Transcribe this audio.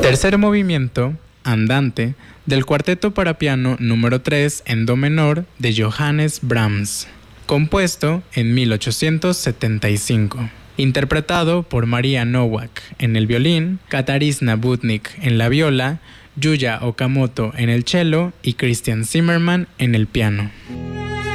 Tercer movimiento, Andante, del cuarteto para piano número 3 en do menor de Johannes Brahms, compuesto en 1875. Interpretado por María Nowak en el violín, Katarzyna Budnik en la viola, Yuya Okamoto en el cello y Christian Zimmerman en el piano.